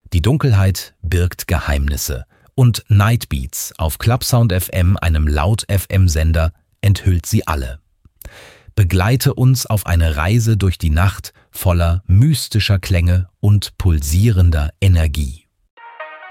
Die Dunkelheit birgt Geheimnisse und Nightbeats auf Clubsound FM, einem Laut-FM-Sender, enthüllt sie alle. Begleite uns auf eine Reise durch die Nacht voller mystischer Klänge und pulsierender Energie.